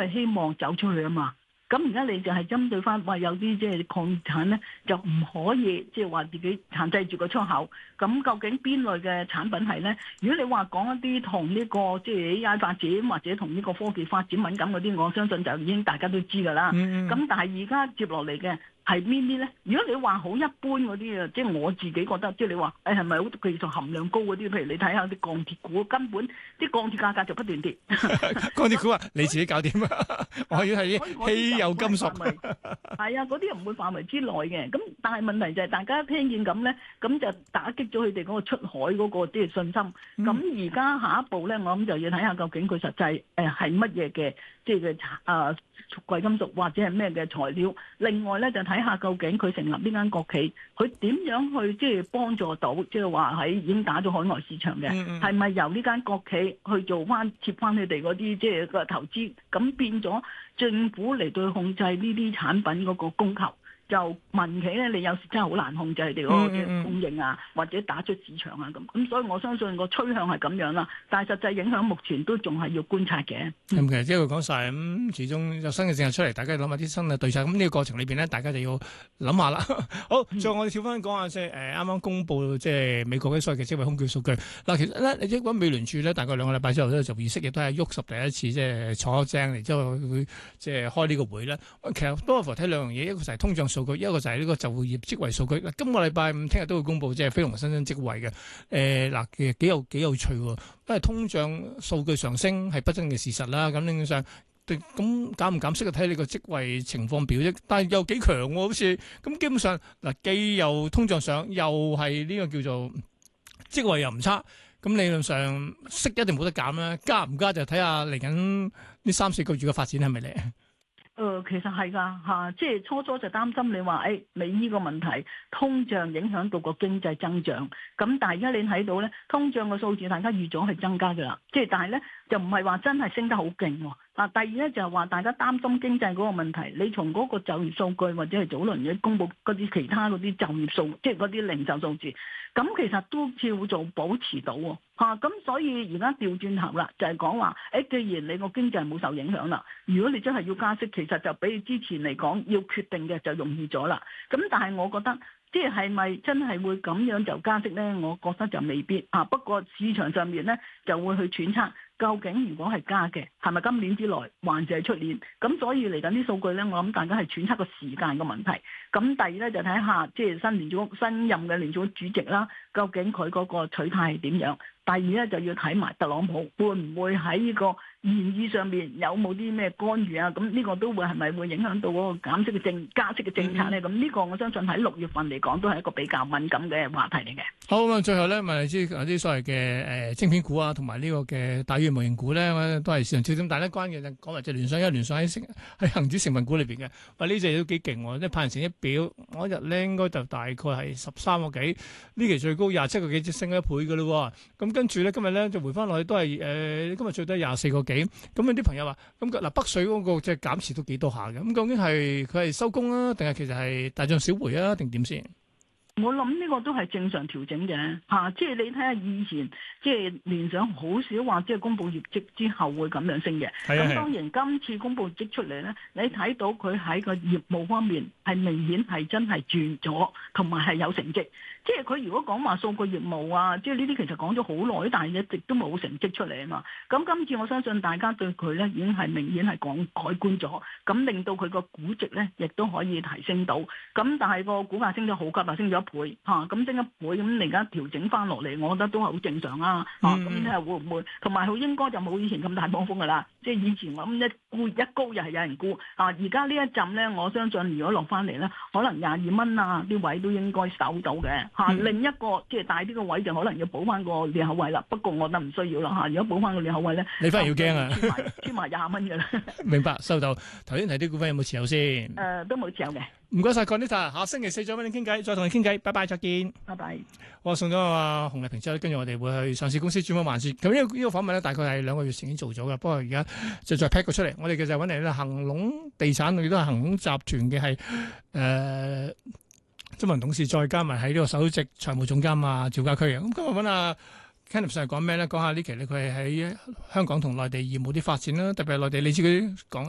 係希望走出去啊嘛。咁而家你就係針對翻話有啲即係礦產咧，就唔可以即係話自己限制住個出口。咁究竟邊類嘅產品係咧？如果你話講一啲同呢個即係 AI 發展或者同呢個科技發展敏感嗰啲，我相信就已經大家都知㗎啦。咁但係而家接落嚟嘅係邊啲咧？如果你話好一般嗰啲啊，即係我自己覺得，即係你話誒係咪好技術含量高嗰啲？譬如你睇下啲鋼鐵股，根本啲鋼鐵價格就不斷跌。 鋼鐵股啊，你自己搞掂啊！我要係啲稀有金屬。 係啊，嗰啲唔會範圍之內嘅。咁但係問題就係大家聽見咁咧，咁就打擊咗佢哋嗰個出海嗰個即係信心。咁而家下一步咧，我諗就要睇下究竟佢實際係乜嘢嘅，即係嘅貴金屬或者係咩嘅材料。另外咧就睇下究竟佢成立呢間國企，佢點樣去即係幫助到，即係話喺已經打咗海外市場嘅，係咪由呢間國企去做翻接翻佢哋嗰啲即係個投資，咁變咗政府嚟到控制呢啲產品嗰個供求。就民企咧，你有時真係好難控制佢哋嗰個嘅供應啊，或者打出市場啊咁，所以我相信個趨向係咁樣啦。但係實際影響目前都仲係要觀察嘅。 其實即係講晒咁，始終有新嘅政策出嚟，大家諗下啲新嘅對策。咁呢個過程裏邊咧，大家就要諗下啦。好，最後我哋跳翻講下即係啱啱公布即係美國嘅所謂嘅職位空缺數據。嗱，其實咧，你即係講美聯儲咧，大概2個禮拜之後咧就議息，亦都係喐十第一次即係坐正嚟之後會即係開呢個會咧。其實多數睇兩樣嘢，一個就係通脹數據，一個就係呢個就業職位數據。嗱，今個禮拜五聽日都會公布即係非農新增職位嘅。嗱，其實幾有趣喎，因為通脹數據上升係不爭嘅事實啦。咁理論上，咁減唔減息就睇你個職位情況表啫。但係又幾強喎，好似咁基本上嗱，既又通脹上，又係呢個叫做職位又唔差。咁理論上息一定冇得減啦，加唔加就睇下嚟緊呢3-4個月嘅發展係咪嚟。 其實係㗎嚇，即係初初就擔心你話，你呢個問題通脹影響到個經濟增長，咁但係而家你睇到咧，通脹嘅數字大家預咗係增加㗎啦，即係但係咧就唔係話真係升得好勁喎。第二咧就係話大家擔心經濟嗰個問題，你從嗰個就業數據或者係早輪嘅公佈嗰啲其他嗰啲就業數，即係嗰啲零售數字，咁其實都叫做保持到喎。咁所以而家調轉頭啦，就係講話，既然你個經濟冇受影響啦，如果你真係要加息，其實就比之前嚟講要決定嘅就容易咗啦。咁但係我覺得，即係咪真係會咁樣就加息咧？我覺得就未必。不過市場上面咧就會去揣測，究竟如果係加嘅，係咪今年之內，還是係出年？咁所以嚟緊啲數據咧，我諗大家係揣測個時間嘅問題。咁第二咧就睇下，即係新任嘅聯儲主席啦，究竟佢嗰個取態係點樣？第二咧就要睇埋特朗普會唔會喺呢個言語上面有冇啲咩干預啊？咁呢個都會係咪會影響到嗰個減息嘅加息嘅政策咧？咁呢個我相信喺6月份嚟講都係一個比較敏感嘅話題嚟嘅。好咁啊，最後咧問你知有啲所謂嘅晶片股啊，同埋呢個嘅大語模型股咧，都係市場焦點。但係咧關鍵就講埋隻聯想，因為聯想喺恆指成分股裏邊嘅，喂呢隻都幾勁喎！即係派完成績表，我日咧應該就大概係13個幾，呢期最高27個幾，即升咗1倍嘅咯。咁跟住咧今日咧就回翻落去都係今日最低24個幾。咁有啲朋友話，咁嗱北水嗰個即係減持都幾多下嘅，咁究竟係佢係收工啊，定係其實係大漲小回啊，定點先？ 我諗呢個都係正常調整嘅即係你睇下以前，即係聯想好少話即係公布業績之後會咁樣升嘅。咁當然今次公布業績出嚟咧，你睇到佢喺個業務方面係明顯係真係轉咗，同埋係有成績。即係佢如果講話數據業務啊，即係呢啲其實講咗好耐，但係一直都冇成績出嚟啊嘛。咁今次我相信大家對佢咧已經係明顯係改觀咗，咁令到佢個估值咧亦都可以提升到。咁但係個股價升咗好急啊，升咗1倍咁升1倍，咁你而家調整翻落嚟，我覺得都係好正常啊。咁你係會唔會？同埋佢應該就冇以前咁大波幅噶啦。即係以前我諗一高又係有人沽而家呢一陣咧，我相信如果落翻嚟咧，可能22蚊啊啲位都應該守到嘅。另一個即係大啲嘅位就可能要補翻個裂口位啦。不過我覺得唔需要啦。如果補翻個裂口位咧， 你反而要驚啊！ 穿埋20蚊嘅啦。 明白，收到。頭先提啲股份有冇持有先？ 都冇持有嘅。唔該晒 Conita， 下星期4再揾你傾偈，再同你傾偈。拜拜，再見。 拜拜。 我送咗阿洪麗萍之後，跟住我哋會去上市公司專訪環節。咁呢個訪問咧，大概係2個月前已經做咗嘅。不過而家就再 pack 個出嚟。我哋其實揾嚟咧，恒隆地產亦都係恒隆集團嘅係執行董事，再加埋喺呢個首席財務總監啊趙家駒嘅。咁今日揾阿 Kenneth 上嚟講咩咧？講下呢期咧，佢係喺香港同內地業務啲發展啦，特別係內地，你知佢講。